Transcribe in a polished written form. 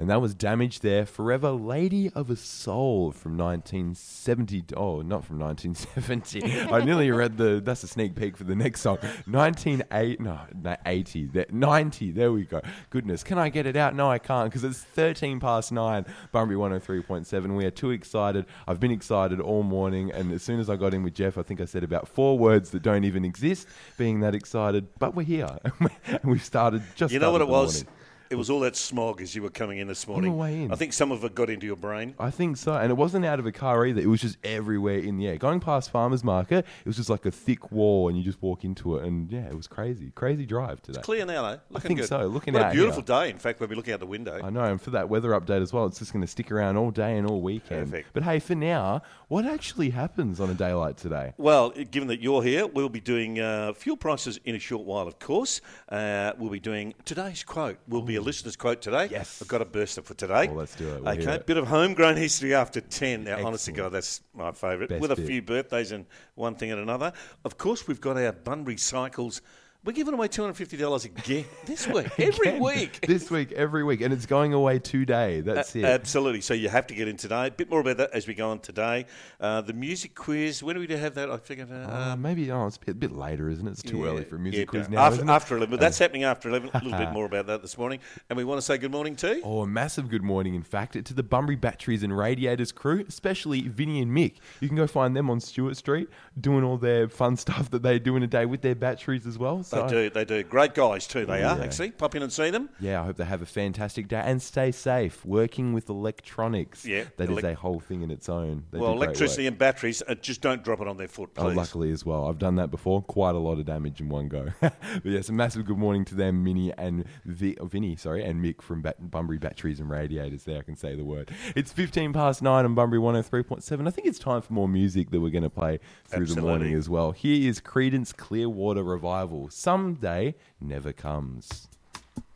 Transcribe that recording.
And that was Damage there. Forever Lady of a Soul from 1970. Oh, not from 1970. I nearly read that's a sneak peek for the next song. 1980. 90. There we go. Goodness. Can I get it out? No, I can't because it's 13 past 9. Bunbury 103.7. We are too excited. I've been excited all morning. And as soon as I got in with Jeff, I think I said about 4 words that don't even exist, being that excited. But we're here. And we've started just. You know what it was? Morning. It was all that smog as you were coming in this morning. On the way in. I think some of it got into your brain. I think so. And it wasn't out of a car either. It was just everywhere in the air. Going past Farmers Market, it was just like a thick wall and you just walk into it. And yeah, it was crazy. Crazy drive today. It's clear now, though. Looking I think good. so. Looking what out a beautiful here. day, in fact, when we look out the window. I know. And for that weather update as well, it's just going to stick around all day and all weekend. Perfect. But hey, for now, what actually happens on a day like today? Well, given that you're here, we'll be doing fuel prices in a short while, of course. We'll be doing today's quote. Will be a listener's quote today. Yes. I've got a burster for today. Well, let's do it. We'll hear Okay, it. bit of homegrown history after 10. Now, honestly, Excellent. God, that's my favourite. Best With a bit. few birthdays and one thing and another. Of course, we've got our Bunbury Cycles. We're giving away $250 again this week, every Again, week. This week, every week. And it's going away today. That's it. Absolutely. So you have to get in today. A bit more about that as we go on today. The music quiz, when do we have that? I figured. Maybe it's a bit later, isn't it? It's too early for a music quiz no. now, isn't it? After 11. But that's happening after 11. A little bit more about that this morning. And we want to say good morning to... Oh, a massive good morning, in fact, to the Bunbury Batteries and Radiators crew, especially Vinny and Mick. You can go find them on Stewart Street doing all their fun stuff that they do in a day with their batteries as well. So, They do. Great guys too, they are, yeah. actually. Pop in and see them. yeah, I hope they have a fantastic day and stay safe. Working with electronics. Yeah, That is a whole thing in its own. They Well, do great electricity work. and batteries, just don't drop it on their foot, please. Oh, luckily as well. I've done that before. Quite a lot of damage in one go. But yes, a massive good morning to them, Vinny and Mick from Bunbury Batteries and Radiators. There, I can say the word. It's 15 past 9 on Bunbury 103.7. I think it's time for more music that we're going to play through the morning as well. Here is Creedence Clearwater Revival. Someday never comes.